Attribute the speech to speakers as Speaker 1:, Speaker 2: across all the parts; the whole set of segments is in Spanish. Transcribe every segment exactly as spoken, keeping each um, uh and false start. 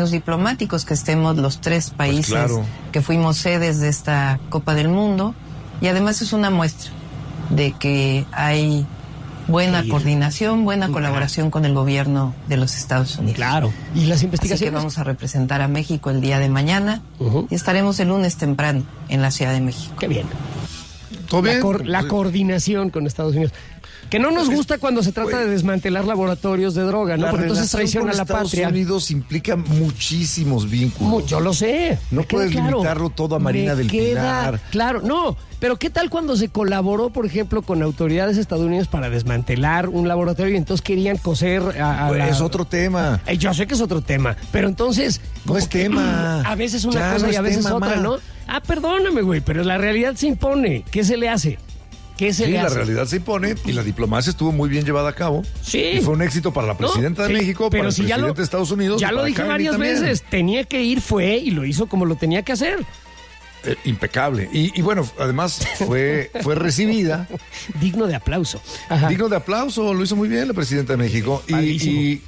Speaker 1: términos diplomáticos, que estemos los tres países
Speaker 2: pues claro.
Speaker 1: que fuimos sedes de esta Copa del Mundo, y además es una muestra de que hay buena coordinación, buena colaboración con el gobierno de los Estados Unidos.
Speaker 3: Claro. Y las investigaciones.
Speaker 1: Así que vamos a representar a México el día de mañana uh-huh. y estaremos el lunes temprano en la Ciudad de México.
Speaker 3: Qué bien.
Speaker 2: ¿Todo bien?
Speaker 3: La, cor- la coordinación con Estados Unidos. Que no nos gusta cuando se trata de desmantelar laboratorios de droga, ¿no? Porque entonces traiciona a la
Speaker 2: Estados
Speaker 3: patria.
Speaker 2: Estados Unidos implica muchísimos vínculos.
Speaker 3: Yo lo sé.
Speaker 2: No puedes
Speaker 3: claro.
Speaker 2: limitarlo todo a Marina
Speaker 3: me
Speaker 2: del
Speaker 3: queda,
Speaker 2: Pilar.
Speaker 3: Claro, no. Pero ¿qué tal cuando se colaboró, por ejemplo, con autoridades estadounidenses para desmantelar un laboratorio y entonces querían coser a, a
Speaker 2: pues
Speaker 3: la...
Speaker 2: Es otro tema.
Speaker 3: Eh, yo sé que es otro tema, pero entonces...
Speaker 2: No es
Speaker 3: que,
Speaker 2: tema.
Speaker 3: A veces una
Speaker 2: ya
Speaker 3: cosa
Speaker 2: no
Speaker 3: y a veces
Speaker 2: tema,
Speaker 3: otra,
Speaker 2: ma.
Speaker 3: ¿no? Ah, perdóname, güey, pero la realidad se impone. ¿Qué se le hace? ¿Qué se
Speaker 2: sí,
Speaker 3: le
Speaker 2: la
Speaker 3: hace?
Speaker 2: realidad se impone y la diplomacia estuvo muy bien llevada a cabo.
Speaker 3: Sí.
Speaker 2: Y fue un éxito para la presidenta
Speaker 3: no,
Speaker 2: de
Speaker 3: sí,
Speaker 2: México, para el
Speaker 3: si
Speaker 2: presidente
Speaker 3: lo,
Speaker 2: de Estados Unidos.
Speaker 3: Ya lo dije varias también. veces. Tenía que ir, fue y lo hizo como lo tenía que hacer.
Speaker 2: Eh, impecable. Y, y bueno, además fue, fue recibida.
Speaker 3: Digno de aplauso.
Speaker 2: Ajá. Digno de aplauso. Lo hizo muy bien la presidenta de México. Y... y...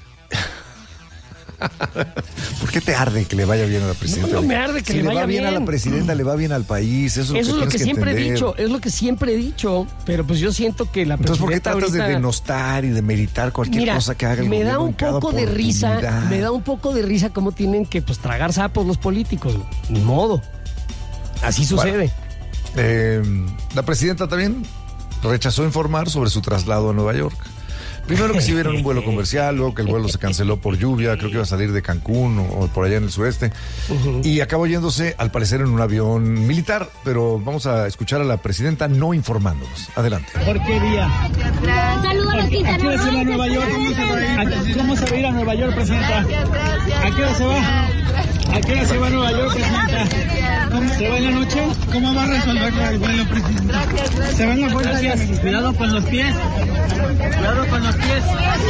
Speaker 2: ¿Por qué te arde que le vaya bien a la presidenta?
Speaker 3: No, no me arde que
Speaker 2: si
Speaker 3: le vaya
Speaker 2: va bien.
Speaker 3: bien
Speaker 2: a la presidenta, le va bien al país. Eso es
Speaker 3: Eso
Speaker 2: lo que,
Speaker 3: es lo que
Speaker 2: que
Speaker 3: siempre
Speaker 2: entender.
Speaker 3: he dicho, es lo que siempre he dicho, pero pues yo siento que la
Speaker 2: Entonces,
Speaker 3: presidenta
Speaker 2: ¿por qué tratas
Speaker 3: ahorita...
Speaker 2: de denostar y de meritar cualquier
Speaker 3: Mira,
Speaker 2: cosa que haga el
Speaker 3: me
Speaker 2: gobierno
Speaker 3: da un
Speaker 2: en cada
Speaker 3: poco de risa,
Speaker 2: oportunidad?
Speaker 3: me da un poco de risa cómo tienen que pues tragar sapos los políticos, ni modo. Así sucede.
Speaker 2: Bueno, eh, la presidenta también rechazó informar sobre su traslado a Nueva York. Primero que se hubiera un vuelo comercial, luego que el vuelo se canceló por lluvia, creo que iba a salir de Cancún o, o por allá en el sureste, uh-huh. y acabó yéndose al parecer en un avión militar, pero vamos a escuchar a la presidenta no informándonos. Adelante.
Speaker 4: ¿Por qué día?
Speaker 5: Saludos a los
Speaker 4: ¿A qué hora se va a Nueva York? ¿Cómo se va a ir a Nueva York, presidenta? ¿A qué hora se va? ¿A qué hora se va a Nueva York, presidenta? ¿Se va en la noche? ¿Cómo va a resolver el vuelo, presidenta? ¿Se va en la noche? Cuidado con los pies. Cuidado con los pies.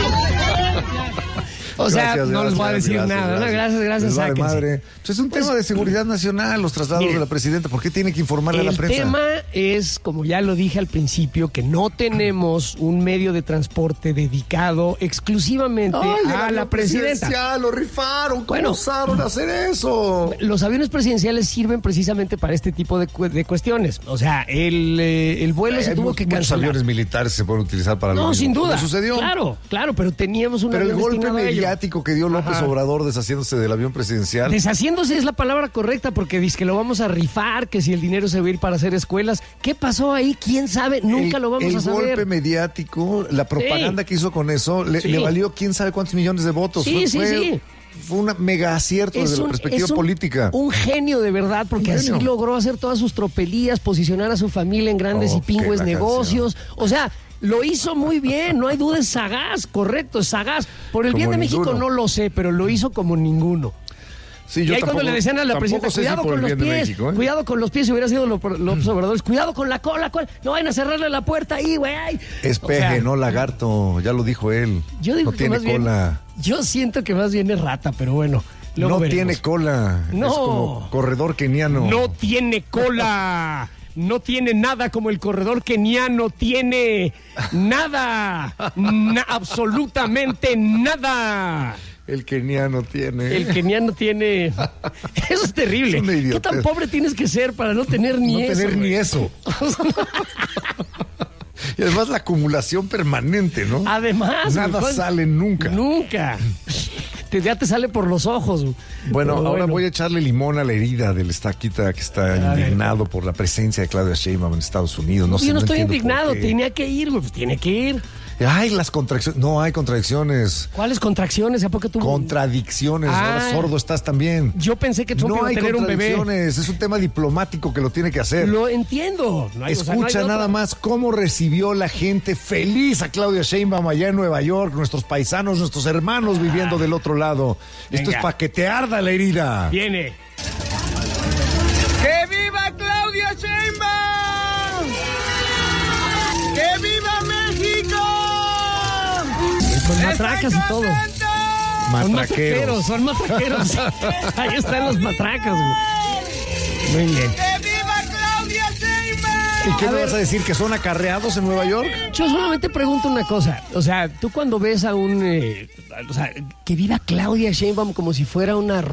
Speaker 3: O sea,
Speaker 2: gracias,
Speaker 3: no
Speaker 2: gracias,
Speaker 3: les voy a decir
Speaker 2: gracias,
Speaker 3: nada,
Speaker 2: gracias.
Speaker 3: ¿no? Gracias, gracias,
Speaker 2: vale
Speaker 3: sáquense.
Speaker 2: madre. Pues es un
Speaker 3: pues,
Speaker 2: tema de seguridad nacional, los traslados mire, de la presidenta. ¿Por qué tiene que informarle a la prensa?
Speaker 3: El tema es, como ya lo dije al principio, que no tenemos un medio de transporte dedicado exclusivamente
Speaker 2: Ay,
Speaker 3: a la presidenta.
Speaker 2: Lo rifaron, ¿cómo
Speaker 3: bueno,
Speaker 2: osaron hacer eso?
Speaker 3: Los aviones presidenciales sirven precisamente para este tipo de, cu- de cuestiones. O sea, el, eh, el vuelo eh, se tuvo
Speaker 2: muchos
Speaker 3: que cancelar.
Speaker 2: Muchos aviones militares se pueden utilizar para
Speaker 3: No,
Speaker 2: lo
Speaker 3: sin duda.
Speaker 2: sucedió.
Speaker 3: Claro, claro, pero teníamos un
Speaker 2: Pero
Speaker 3: avión
Speaker 2: el golpe
Speaker 3: destinado a ello.
Speaker 2: mediático que dio López Ajá. Obrador deshaciéndose del avión presidencial.
Speaker 3: Deshaciéndose es la palabra correcta porque dice que lo vamos a rifar, que si el dinero se va a ir para hacer escuelas. ¿Qué pasó ahí? ¿Quién sabe? Nunca
Speaker 2: el,
Speaker 3: lo vamos
Speaker 2: el
Speaker 3: a saber.
Speaker 2: El golpe mediático, la propaganda
Speaker 3: sí.
Speaker 2: que hizo con eso, le,
Speaker 3: sí.
Speaker 2: le valió quién sabe cuántos millones de votos.
Speaker 3: Sí,
Speaker 2: fue,
Speaker 3: sí,
Speaker 2: fue,
Speaker 3: sí.
Speaker 2: Fue un mega acierto
Speaker 3: es
Speaker 2: desde
Speaker 3: un,
Speaker 2: la perspectiva
Speaker 3: un,
Speaker 2: política.
Speaker 3: Un genio de verdad, porque así logró hacer todas sus tropelías, posicionar a su familia en grandes oh, y pingües negocios. Canción. O sea, lo hizo muy bien, no hay duda, es sagaz, correcto, es sagaz. Por el
Speaker 2: como
Speaker 3: bien de
Speaker 2: ninguno.
Speaker 3: México no lo sé, pero lo hizo como ninguno.
Speaker 2: Sí, yo
Speaker 3: y ahí
Speaker 2: tampoco,
Speaker 3: cuando le decían a la presidenta, cuidado
Speaker 2: si
Speaker 3: con los pies,
Speaker 2: México, ¿eh?
Speaker 3: cuidado con los pies, si hubiera sido los lo observadores, cuidado con la cola, cola, no vayan a cerrarle la puerta ahí, güey.
Speaker 2: Es peje, o sea, no lagarto, ya lo dijo él.
Speaker 3: Yo digo
Speaker 2: no
Speaker 3: que
Speaker 2: tiene
Speaker 3: más
Speaker 2: cola.
Speaker 3: Bien, yo siento que más bien es rata, pero bueno.
Speaker 2: No
Speaker 3: veremos.
Speaker 2: tiene cola,
Speaker 3: no.
Speaker 2: es como corredor keniano.
Speaker 3: No tiene cola. No tiene nada como el corredor keniano tiene nada, na- absolutamente nada.
Speaker 2: El keniano tiene.
Speaker 3: El keniano tiene. Eso es terrible. Es ¿Qué tan pobre tienes que ser para no tener ni
Speaker 2: no
Speaker 3: eso?
Speaker 2: No tener
Speaker 3: güey?
Speaker 2: ni eso. Y además la acumulación permanente, ¿no?
Speaker 3: Además.
Speaker 2: Nada
Speaker 3: güey,
Speaker 2: sale nunca.
Speaker 3: Nunca. Te, ya te sale por los ojos.
Speaker 2: Bueno,
Speaker 3: Pero
Speaker 2: ahora
Speaker 3: bueno.
Speaker 2: voy a echarle limón a la herida del estaquita que está a indignado ver. por la presencia de Claudia Sheinbaum en Estados Unidos. No
Speaker 3: Yo
Speaker 2: sé,
Speaker 3: no,
Speaker 2: no
Speaker 3: estoy indignado,
Speaker 2: por
Speaker 3: tenía que ir, güey, pues tiene que ir.
Speaker 2: Ay, las contracciones. No hay contradicciones.
Speaker 3: ¿Cuáles contracciones? ¿A poco tú?
Speaker 2: Contradicciones. Ah, ahora sordo estás también.
Speaker 3: Yo pensé que Trump
Speaker 2: no
Speaker 3: iba a tener un bebé.
Speaker 2: No hay contradicciones. Es un tema diplomático que lo tiene que hacer.
Speaker 3: Lo entiendo. No hay,
Speaker 2: Escucha
Speaker 3: o sea, no hay
Speaker 2: nada más cómo recibió la gente feliz a Claudia Sheinbaum allá en Nueva York. Nuestros paisanos, nuestros hermanos ah, viviendo del otro lado. Venga. Esto es para que te arda la herida.
Speaker 3: Viene.
Speaker 4: ¡Que viva Claudia Sheinbaum! ¡Que viva México!
Speaker 3: Con matracas y todo. Son matraqueros, son matraqueros. Ahí están los matracas, güey. Muy bien.
Speaker 4: ¡Que viva Claudia Sheinbaum!
Speaker 2: ¿Y qué a me ver, vas a decir? ¿Que son acarreados en Nueva York?
Speaker 3: Yo solamente pregunto una cosa. O sea, tú cuando ves a un... Eh, o sea, que viva Claudia Sheinbaum como si fuera una